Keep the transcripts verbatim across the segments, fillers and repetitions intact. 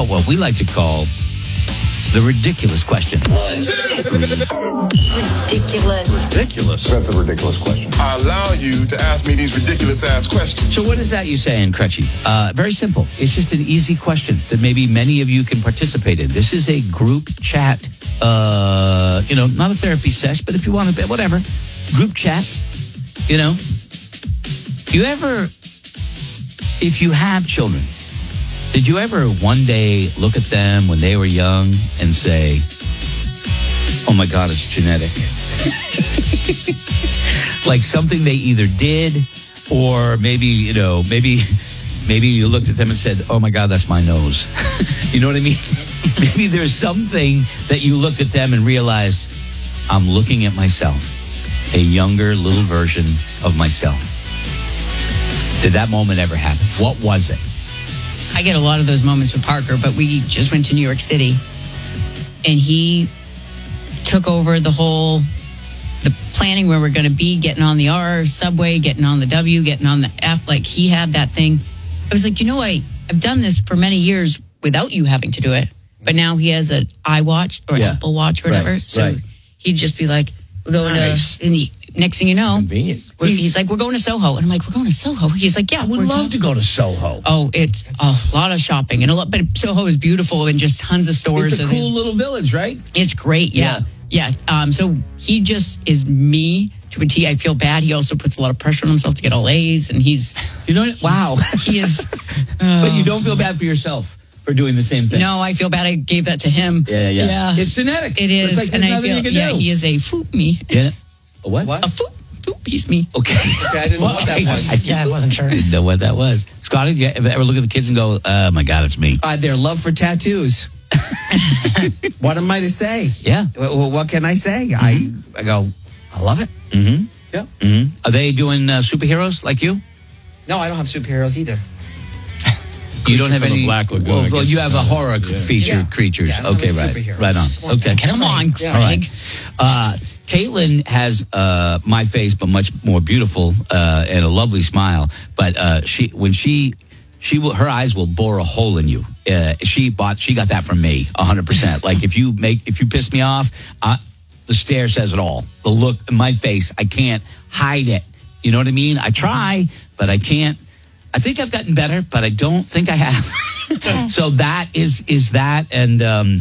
about what we like to call the ridiculous question. Ridiculous. Ridiculous. That's a ridiculous question. I allow you to ask me these ridiculous-ass questions. So what is that you saying, Crutchy? Uh, very simple. It's just an easy question that maybe many of you can participate in. This is a group chat, uh, you know, not a therapy sesh, but if you want to, whatever, group chat, you know. You ever, if you have children, did you ever one day look at them when they were young and say, oh my God, it's genetic? Like something they either did or maybe, you know, maybe maybe you looked at them and said, oh my God, that's my nose. You know what I mean? Maybe there's something that you looked at them and realized, I'm looking at myself, a younger little version of myself. Did that moment ever happen? What was it? I get a lot of those moments with Parker, but we just went to New York City and he took over the whole, the planning where we're going to be, getting on the R subway, getting on the W, getting on the F. Like he had that thing. I was like, you know, I, I've done this for many years without you having to do it. But now he has an iWatch or Yeah. Apple Watch or whatever. Right, so right. he'd just be like, we're going Nice. to, and the next thing you know, Convenient. we're- he's like, we're going to Soho. And I'm like, we're going to Soho? He's like, yeah. I would we're love to go to Soho. Oh, it's a lot of shopping and a lot, but Soho is beautiful and just tons of stores. It's a So cool they- little village, right? It's great. Yeah. Yeah. Um, so he just is me to a T. I feel bad. He also puts a lot of pressure on himself to get all A's and he's, You know, wow. he is. But you don't feel bad for yourself for doing the same thing. No, I feel bad. I gave that to him. Yeah, yeah. Yeah. It's genetic. It is. It's like and there's I nothing feel, you can yeah, do. he is a foop me. Yeah. A what? What? A foop, foop, he's me. Okay. I didn't know what that was. Yeah, I wasn't sure. I didn't know what that was. Scotty, do you ever look at the kids and go, oh my God, it's me? Uh, their love for tattoos. What am I to say? Yeah. What, what can I say? Mm-hmm. I I go, I love it. Mm-hmm. Yeah. Mm-hmm. Are they doing uh, superheroes like you? No, I don't have superheroes either. You don't have from the any. Black Lagoon, Well, I well, guess. you have a horror Yeah. featured Yeah. creatures. Yeah, I don't okay, have right, superheroes. right on. Come on, Okay, Come on, Craig. all right. Uh, Caitlin has uh, my face, but much more beautiful uh, and a lovely smile. But uh, she, when she, she will, her eyes will bore a hole in you. Uh, she bought, she got that from me, a hundred percent. Like if you make, if you piss me off, uh, the stare says it all. The look in my face, I can't hide it. You know what I mean? I try, but I can't. I think I've gotten better, but I don't think I have. So that is is that, and um,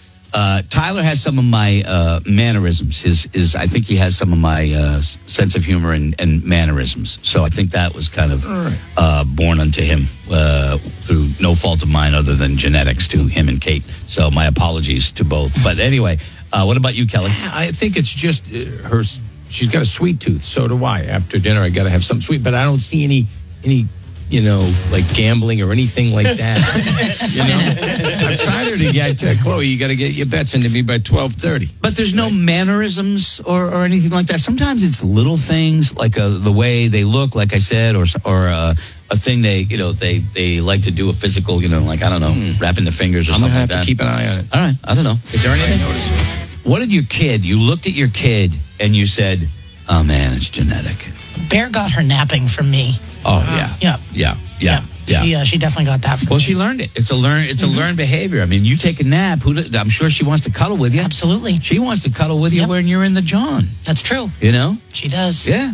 uh, Tyler has some of my uh, mannerisms. His is I think he has some of my uh, sense of humor and, and mannerisms. So I think that was kind of uh, born unto him uh, through no fault of mine, other than genetics to him and Kate. So my apologies to both. But anyway, uh, what about you, Kelly? I think it's just uh, her. She's got a sweet tooth. So do I. After dinner, I got to have something sweet. But I don't see any any. You know, like gambling or anything like that. You know, I've tried her to get to Chloe. You got to get your bets into me by twelve thirty. But there's no mannerisms or, or anything like that. Sometimes it's little things like uh, the way they look, like I said, or or uh, a thing they, you know, they, they like to do a physical, you know, like, I don't know, mm. wrapping their fingers or I'm something gonna have like that. to keep an eye on it. All right, I don't know. Is there anything? I notice it. What did your kid? You looked at your kid and you said, "Oh man, it's genetic." Bear got her napping from me. Oh yeah, Yeah. yeah, yeah, yeah. She, uh, she definitely got that from Well, me. she learned it. It's a learn. It's a learned behavior. I mean, you take a nap. Who? do- I'm sure she wants to cuddle with you. Absolutely. She wants to cuddle with you Yep. when you're in the John. That's true. You know. She does. Yeah.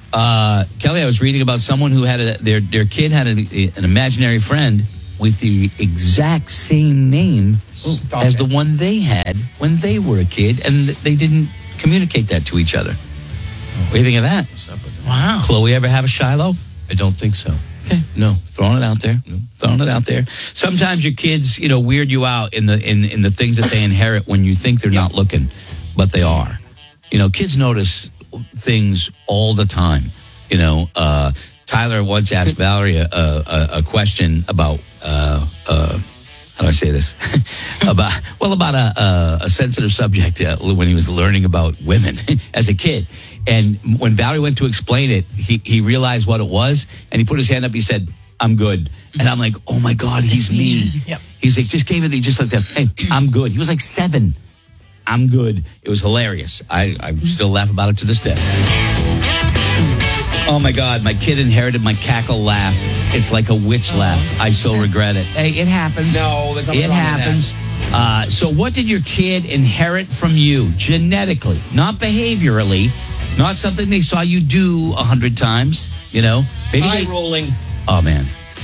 Uh, Kelly, I was reading about someone who had a, their their kid had a, an imaginary friend with the exact same name Stop as it. the one they had when they were a kid, and they didn't communicate that to each other. What do you think of that? Wow. Chloe ever have a Shiloh? I don't think so. Okay. No, throwing it out there. Throwing it out there. Sometimes your kids, you know, weird you out in the in in the things that they inherit when you think they're not looking, but they are. You know, kids notice things all the time. You know, uh, Tyler once asked Valerie a, a, a question about uh, uh, how do I say this? about well, about a, a, a sensitive subject uh, when he was learning about women as a kid. And when Valerie went to explain it, he, he realized what it was, and he put his hand up. He said, "I'm good." And I'm like, "Oh my God, he's me." Yep. He's like, just gave it the, just like that. "Hey, I'm good." He was like seven. I'm good. It was hilarious. I, I still laugh about it to this day. Oh my God, my kid inherited my cackle laugh. It's like a witch laugh. I so regret it. Hey, it happens. No, there's nothing It wrong with happens. Uh, so what did your kid inherit from you genetically, not behaviorally, not something they saw you do a hundred times, you know? Maybe Eye they- rolling. Oh, man.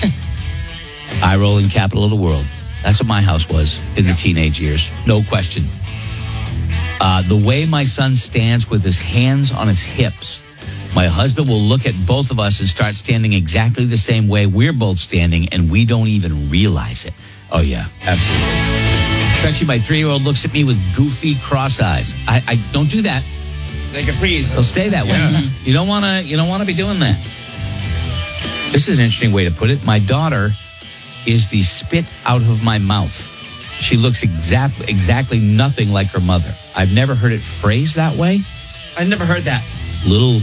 Eye rolling capital of the world. That's what my house was in the teenage years. No question. Uh, the way my son stands with his hands on his hips, my husband will look at both of us and start standing exactly the same way we're both standing, and we don't even realize it. Oh, yeah, absolutely. Especially my three-year-old looks at me with goofy cross eyes. I, I don't do that. They can freeze. So stay that way. Yeah. You don't want to. You don't want to be doing that. This is an interesting way to put it. My daughter is the spit out of my mouth. She looks exact, exactly nothing like her mother. I've never heard it phrased that way. I never heard that. Little,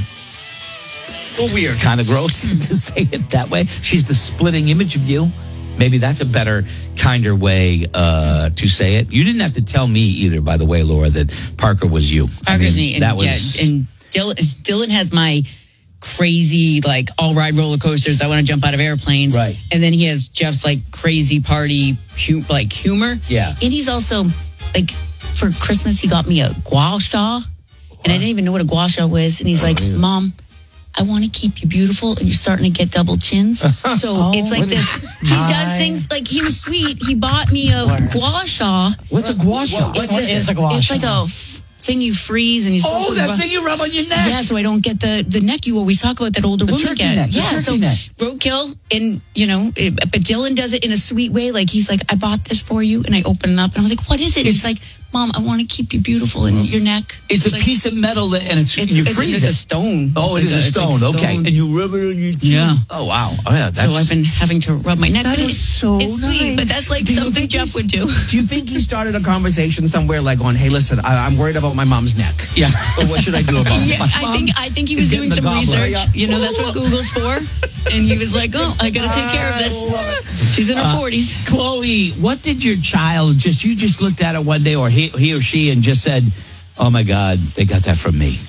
A little weird. kind of gross to say it that way. She's the splitting image of you. Maybe that's a better, kinder way uh, to say it. You didn't have to tell me either, by the way, Laura, that Parker was you. Parker's I mean, me. And, that was yeah, and Dylan, Dylan has my crazy, like, I'll ride roller coasters. I want to jump out of airplanes. Right. And then he has Jeff's, like, crazy party, hu- like, humor. Yeah. And he's also, like, for Christmas, he got me a gua sha. And I didn't even know what a gua sha was. And he's like, Mom, I want to keep you beautiful, and you're starting to get double chins. So it's like this. He does things like he was sweet. He bought me a gua sha. What's a gua sha? What is a gua It's sha? like a f- thing you freeze, and you're supposed Oh, to. that ru- thing you rub on your neck. Yeah, so I don't get the, the neck you always talk about that older women turkey get. neck, the yeah, turkey so neck. roadkill, and you know, it, but Dylan does it in a sweet way. Like he's like, I bought this for you, and I open it up, and I was like, what is it? He's like, Mom, I want to keep you beautiful in your neck. It's a like, piece of metal that, and it's, It's, you it's, freeze it's it. a stone. Oh, It's it is like a it's stone. like Okay, stone. and you rub it on your teeth. Yeah. Oh wow. Oh yeah. That's So I've been having to rub my neck. That but is it- so It's sweet, but that's like Do you something think Jeff he's- would do. Do you think he started a conversation somewhere like on, hey, listen, I, I'm worried about my mom's neck. Yeah. But what should I do about it? Yeah, I think I think he was is doing getting some the gobbler. research. You know, that's what Google's for. And he was like, "Oh, I got to take care of this." She's in her forties. Chloe, what did your child just? You just looked at it one day, or he, he or she, and just said, "Oh my God, they got that from me."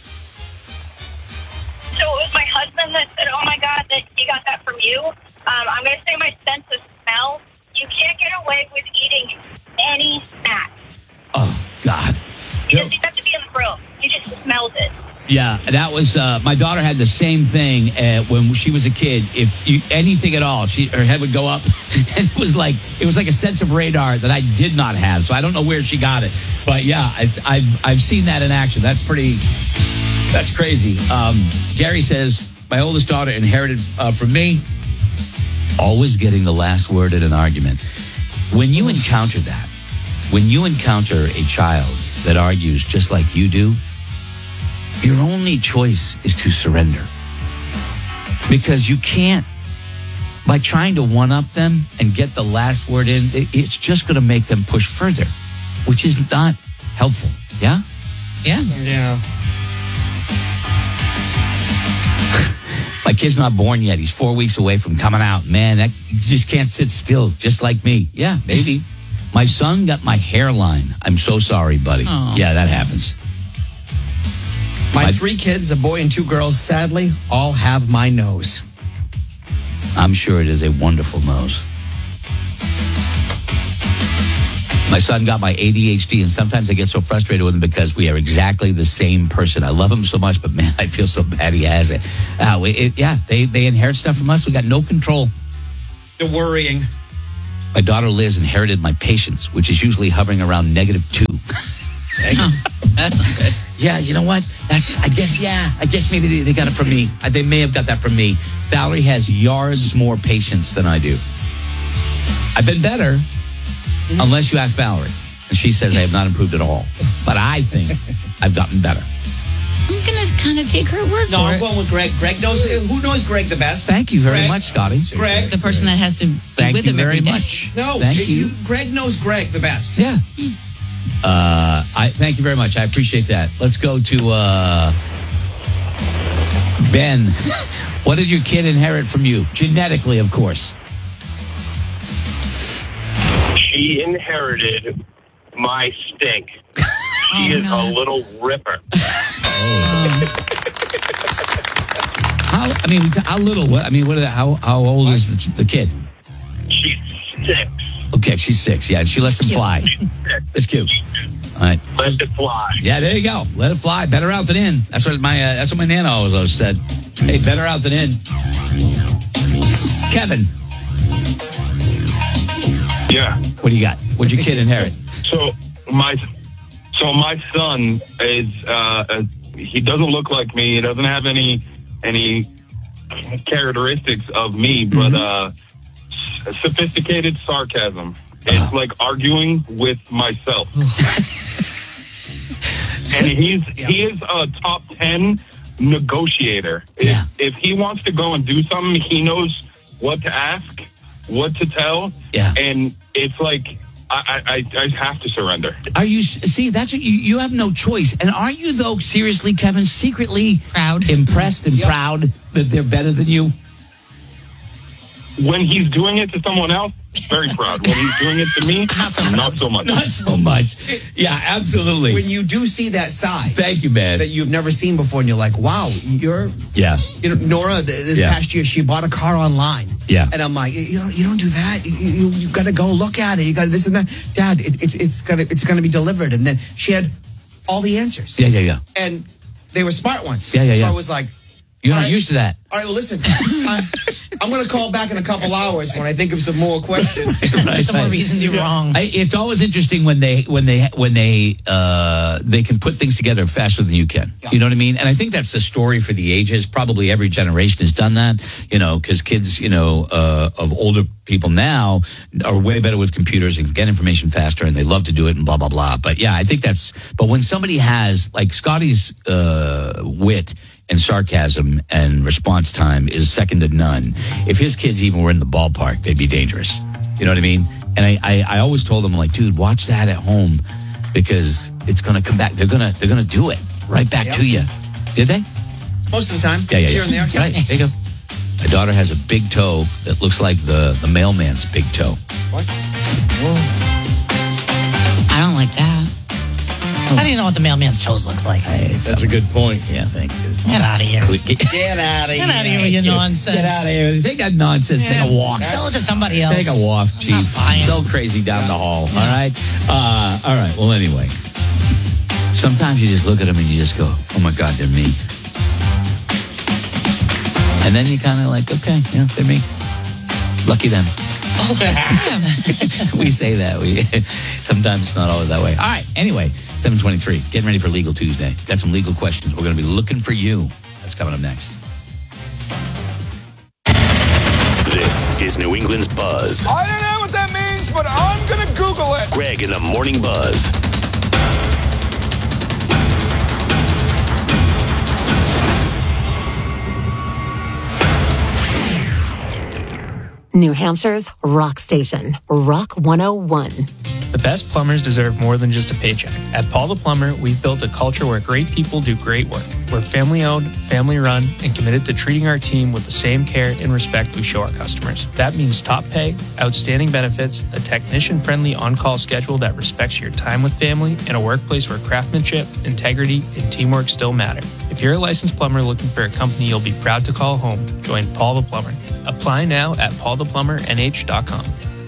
So it was my husband that said, "Oh my God, that you got that from you." Um, I'm going to say my sense of smell. You can't get away with eating any snack. Oh God. You just you have to be in the room. You just smells it. Yeah, that was uh, my daughter had the same thing uh, when she was a kid. If you anything at all, she her head would go up, and it was like it was like a sense of radar that I did not have. So I don't know where she got it, but yeah, it's, I've I've seen that in action. That's pretty. That's crazy. Um, Gary says my oldest daughter inherited uh, from me. Always getting the last word in an argument. When you encounter that, when you encounter a child that argues just like you do, your only choice is to surrender. Because you can't, by trying to one-up them and get the last word in, it's just going to make them push further, which is not helpful. Yeah? Yeah. Yeah. My kid's not born yet. He's four weeks away from coming out. Man, that you just can't sit still, just like me. Yeah, maybe. My son got my hairline. I'm so sorry, buddy. Aw. Yeah, that happens. My My- three kids, a boy and two girls, sadly, all have my nose. I'm sure it is a wonderful nose. My son got my A D H D, and sometimes I get so frustrated with him because we are exactly the same person. I love him so much, but man, I feel so bad he has it. Uh, we- it yeah, they, they inherit stuff from us. We got no control. They're worrying. My daughter Liz inherited my patience, which is usually hovering around negative two. Oh, that's not good. Yeah, you know what? That's, I guess, yeah. I guess maybe they, they got it from me. Uh, They may have got that from me. Valerie has yards more patience than I do. I've been better, unless you ask Valerie. And she says I have not improved at all. But I think I've gotten better. I'm gonna kind of take her word No, for I'm it. going with Greg. Greg knows, who knows Greg the best? Thank you very Greg. much, Scotty. Greg. The person that has to be Thank with you him very every day. much. No, Thank you. Greg knows Greg the best. Yeah. Uh, I thank you very much. I appreciate that. Let's go to uh, Ben. What did your kid inherit from you? Genetically, of course. She inherited my stink. She Oh, is no. a little ripper. how, I mean, how little? What I mean, what? Are the, how how old is the, the kid? She's six. Okay, she's six. Yeah, she lets him fly. It's cute. All right. Let it fly. Yeah, there you go. Let it fly. Better out than in. That's what my uh, that's what my nana always, always said. Hey, better out than in. Kevin, Yeah. what do you got? What'd your kid inherit? So my so my son is uh, uh he doesn't look like me. He doesn't have any any characteristics of me, but Mm-hmm. uh, sophisticated sarcasm. It's Oh. like arguing with myself. And he's he is a top ten negotiator. Yeah. If, if he wants to go and do something, he knows what to ask, what to tell. Yeah. And it's like I, I, I have to surrender. Are you see? That's what you you have no choice. And are you though? Seriously, Kevin, secretly Proud. impressed and proud that they're better than you? When he's doing it to someone else, very proud. When he's doing it to me, not so, not so much. Not so much. Yeah, absolutely. When you do see that side Thank you, man. that you've never seen before, and you're like, wow, you're, Yeah. you know, Nora, th- this Yeah. past year, she bought a car online. Yeah. And I'm like, you don't, you don't do that. You, you, you got to go look at it. You got to this and that. Dad, it, it's, it's gonna, it's gonna be delivered. And then she had all the answers. Yeah, yeah, yeah. And they were smart ones. Yeah, yeah, so yeah. I was like, You're all not right. used to that. all right, well, listen, I, I'm going to call back in a couple hours when I think of some more questions. Right, Some more right. reasons you're wrong. I, it's always interesting when they when they when they uh, they can put things together faster than you can. You know what I mean? And I think that's the story for the ages. Probably every generation has done that. You know, because kids, you know, uh, of older people now are way better with computers and can get information faster, and they love to do it and blah blah blah. But yeah, I think that's. But when somebody has like Scotty's uh, wit and sarcasm and response time is second to none. If his kids even were in the ballpark, they'd be dangerous. You know what I mean? And I, I, I always told them, like, dude, watch that at home because it's going to come back. They're going to they're gonna do it right back Yep. to you. Did they? Most of the time. Yeah, yeah, Here yeah. and there. Right, there you go. My daughter has a big toe that looks like the, the mailman's big toe. I don't like that. How do you know what the mailman's toes looks like? That's a good point. Yeah, thank you. Get out of here. Get, Get out of Get out of here with your nonsense. get out of here. Take that nonsense. Take a walk. Sell it to somebody else. Take a walk, I'm Chief. not buying. So crazy down the hall. All right. Uh, all right. Well, anyway, sometimes you just look at them and you just go, "Oh my God, they're me." And then you kind of like, okay, yeah, they're me. Lucky them. We say that. We sometimes it's not always that way. All right. Anyway, seven twenty-three. Getting ready for Legal Tuesday. Got some legal questions. We're going to be looking for you. That's coming up next. This is New England's Buzz. I don't know what that means, but I'm gonna Google it. Greg in the Morning Buzz. New Hampshire's rock station, Rock one oh one. The best plumbers deserve more than just a paycheck. At Paul the Plumber, we've built a culture where great people do great work. We're family-owned, family-run, and committed to treating our team with the same care and respect we show our customers. That means top pay, outstanding benefits, a technician-friendly on-call schedule that respects your time with family, and a workplace where craftsmanship, integrity, and teamwork still matter. If you're a licensed plumber looking for a company you'll be proud to call home, join Paul the Plumber. Apply now at paul the plumber n h dot com.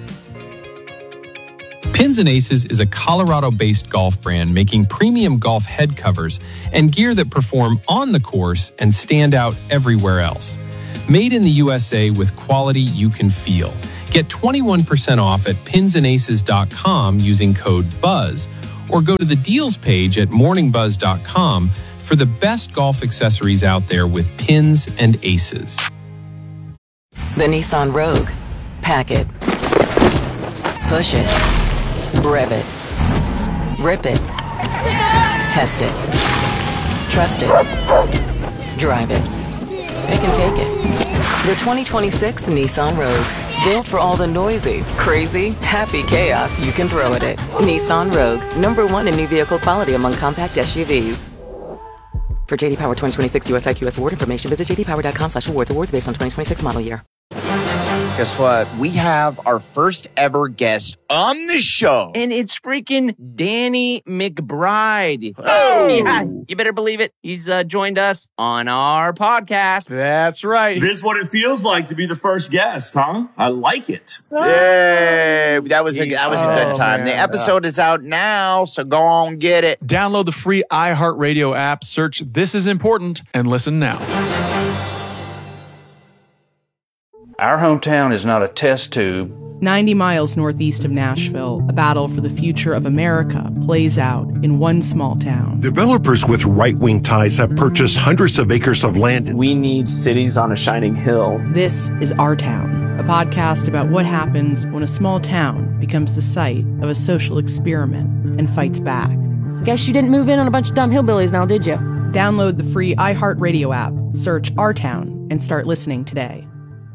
Pins and Aces is a Colorado-based golf brand making premium golf head covers and gear that perform on the course and stand out everywhere else. Made in the U S A with quality you can feel. Get twenty-one percent off at pins and aces dot com using code BUZZ or go to the deals page at morning buzz dot com for the best golf accessories out there with pins and aces. The Nissan Rogue. Pack it. Push it. Rev it. Rip it. Test it. Trust it. Drive it. It can take it. The twenty twenty-six Nissan Rogue. Built for all the noisy, crazy, happy chaos you can throw at it. Nissan Rogue. Number one in new vehicle quality among compact S U Vs. For J D Power twenty twenty-six U S I Q S award information, visit j d power dot com slash awards. Awards based on twenty twenty-six model year. Guess what? We have our first ever guest on the show. And it's freaking Danny McBride. Oh! Yeah, you better believe it. He's uh, joined us on our podcast. That's right. This is what it feels like to be the first guest, huh? I like it. Yay! That was a, that was a good time. Oh, The man. episode is out now, so go on, get it. Download the free iHeartRadio app, search This Is Important, and listen now. Our hometown is not a test tube. ninety miles northeast of Nashville, a battle for the future of America plays out in one small town. Developers with right-wing ties have purchased hundreds of acres of land. We need cities on a shining hill. This is Our Town, a podcast about what happens when a small town becomes the site of a social experiment and fights back. Guess you didn't move in on a bunch of dumb hillbillies now, did you? Download the free iHeartRadio app, search Our Town, and start listening today.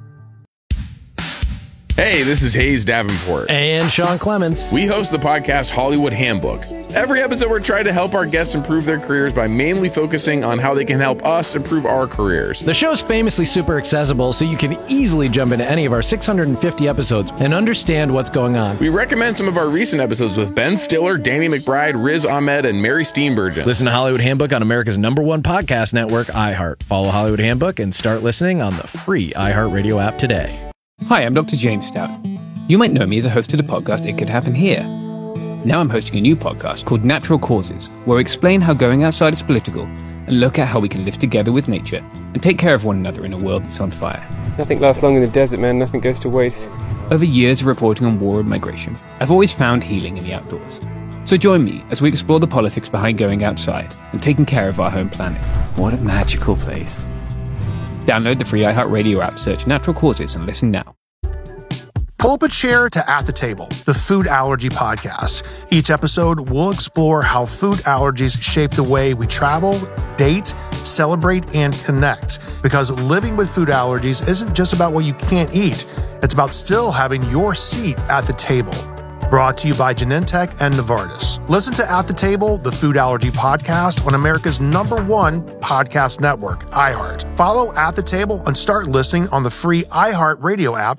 Hey, this is Hayes Davenport. And Sean Clements. We host the podcast Hollywood Handbook. Every episode, we're trying to help our guests improve their careers by mainly focusing on how they can help us improve our careers. The show's famously super accessible, so you can easily jump into any of our six hundred fifty episodes and understand what's going on. We recommend some of our recent episodes with Ben Stiller, Danny McBride, Riz Ahmed, and Mary Steenburgen. Listen to Hollywood Handbook on America's number one podcast network, iHeart. Follow Hollywood Handbook and start listening on the free iHeartRadio app today. Hi, I'm Doctor James Stout. You might know me as a host of the podcast It Could Happen Here. Now I'm hosting a new podcast called Natural Causes, where we explain how going outside is political and look at how we can live together with nature and take care of one another in a world that's on fire. Nothing lasts long in the desert, man. Nothing goes to waste. Over years of reporting on war and migration, I've always found healing in the outdoors. So join me as we explore the politics behind going outside and taking care of our home planet. What a magical place. Download the free iHeartRadio app, search Natural Causes, and listen now. Pull up a chair to At the Table, the food allergy podcast. Each episode, we'll explore how food allergies shape the way we travel, date, celebrate, and connect. Because living with food allergies isn't just about what you can't eat. It's about still having your seat at the table. Brought to you by Genentech and Novartis. Listen to At the Table, the food allergy podcast on America's number one podcast network, iHeart. Follow At the Table and start listening on the free iHeart Radio app